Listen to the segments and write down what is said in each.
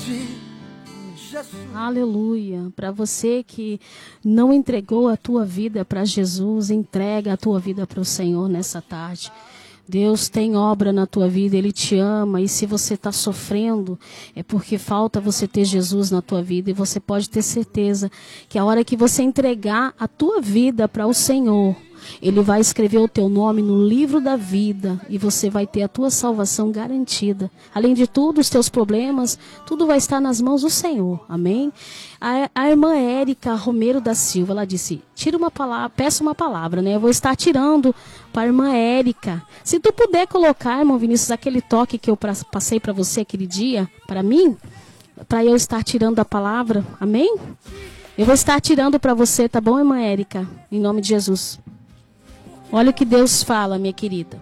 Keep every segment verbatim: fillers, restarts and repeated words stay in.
Aleluia. Para você que não entregou a tua vida para Jesus, entrega a tua vida para o Senhor nessa tarde. Deus tem obra na tua vida, Ele te ama, e se você está sofrendo, é porque falta você ter Jesus na tua vida, e você pode ter certeza que a hora que você entregar a tua vida para o Senhor, Ele vai escrever o teu nome no livro da vida, e você vai ter a tua salvação garantida. Além de tudo, os teus problemas, tudo vai estar nas mãos do Senhor, amém? A, a irmã Érica Romero da Silva, ela disse, tira uma palavra, peça uma palavra, né? Eu vou estar tirando para a irmã Érica. Se tu puder colocar, irmão Vinícius, aquele toque que eu pra, passei para você aquele dia, para mim, para eu estar tirando a palavra, amém? Eu vou estar tirando para você, tá bom, irmã Érica? Em nome de Jesus. Olha o que Deus fala, minha querida.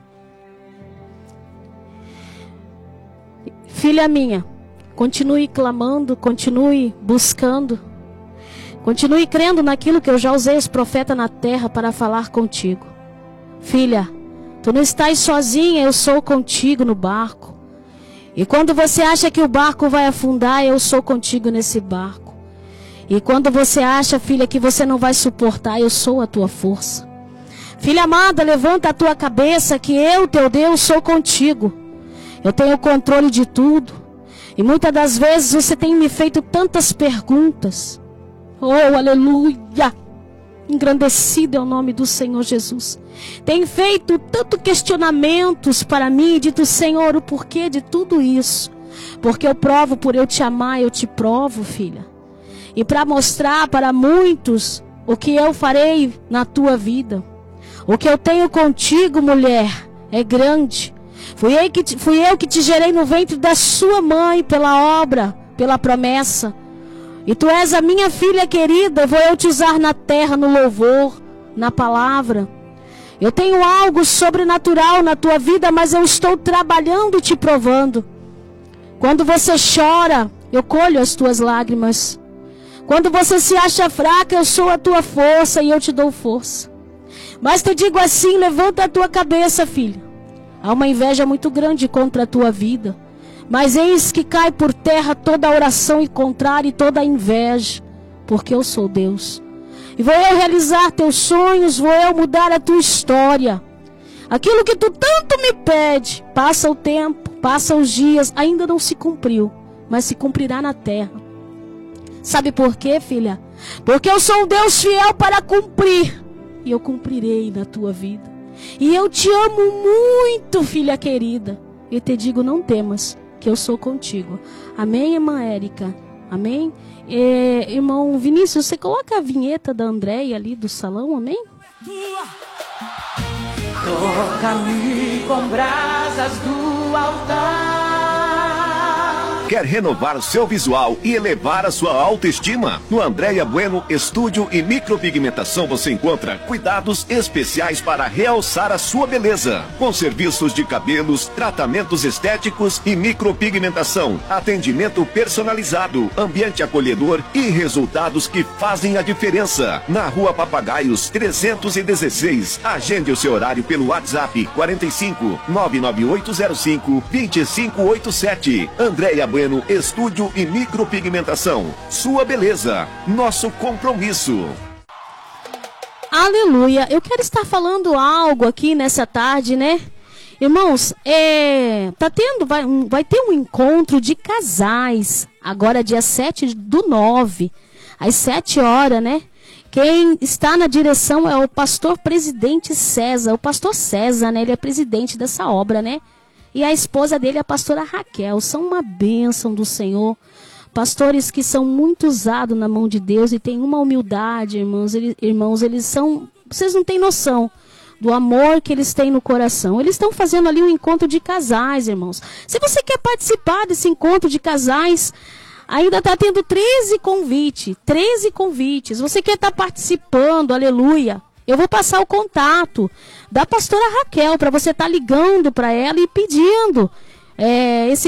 Filha minha, continue clamando, continue buscando, continue crendo naquilo que eu já usei os profetas na terra para falar contigo. Filha, tu não estás sozinha, eu sou contigo no barco. E quando você acha que o barco vai afundar, eu sou contigo nesse barco. E quando você acha, filha, que você não vai suportar, eu sou a tua força. Filha amada, levanta a tua cabeça que eu, teu Deus, sou contigo. Eu tenho controle de tudo. E muitas das vezes você tem me feito tantas perguntas. Oh, aleluia! Engrandecido é o nome do Senhor Jesus. Tem feito tantos questionamentos para mim, e dito, Senhor, o porquê de tudo isso? Porque eu provo por eu te amar, eu te provo, filha. E para mostrar para muitos o que eu farei na tua vida. O que eu tenho contigo, mulher, é grande. Fui eu, que te, fui eu que te gerei no ventre da sua mãe pela obra, pela promessa. E tu és a minha filha querida, vou eu te usar na terra, no louvor, na palavra. Eu tenho algo sobrenatural na tua vida, mas eu estou trabalhando e te provando. Quando você chora, eu colho as tuas lágrimas. Quando você se acha fraca, eu sou a tua força e eu te dou força. Mas te digo assim, levanta a tua cabeça, filha. Há uma inveja muito grande contra a tua vida. Mas eis que cai por terra toda a oração e contrária e toda a inveja. Porque eu sou Deus. E vou eu realizar teus sonhos, vou eu mudar a tua história. Aquilo que tu tanto me pede, passa o tempo, passa os dias, ainda não se cumpriu. Mas se cumprirá na terra. Sabe por quê, filha? Porque eu sou um Deus fiel para cumprir. E eu cumprirei na tua vida. E eu te amo muito, filha querida. E te digo, não temas, que eu sou contigo. Amém, irmã Érica? Amém? É, irmão Vinícius, você coloca a vinheta da Andréia ali do salão, amém? Toca-me com brasas do altar. Quer renovar seu visual e elevar a sua autoestima? No Andréia Bueno Estúdio e Micropigmentação você encontra cuidados especiais para realçar a sua beleza. Com serviços de cabelos, tratamentos estéticos e micropigmentação. Atendimento personalizado, ambiente acolhedor e resultados que fazem a diferença. Na Rua Papagaios trezentos e dezesseis. Agende o seu horário pelo WhatsApp quarenta e cinco, nove nove oito zero cinco, dois cinco oito sete. Andréia Bueno Estúdio e Micropigmentação. Sua beleza, nosso compromisso. Aleluia. Eu quero estar falando algo aqui nessa tarde, né? Irmãos, é, tá tendo, vai, vai ter um encontro de casais. Agora dia sete do nove, às sete horas, né? Quem está na direção é o pastor presidente César. O pastor César, né? Ele é presidente dessa obra, né? E a esposa dele é a pastora Raquel. São uma bênção do Senhor. Pastores que são muito usados na mão de Deus e têm uma humildade, irmãos. Eles, irmãos, eles são... Vocês não têm noção do amor que eles têm no coração. Eles estão fazendo ali um encontro de casais, irmãos. Se você quer participar desse encontro de casais, ainda está tendo treze convites. treze convites. Você quer estar participando, aleluia. Eu vou passar o contato da pastora Raquel para você estar ligando para ela e pedindo é, esse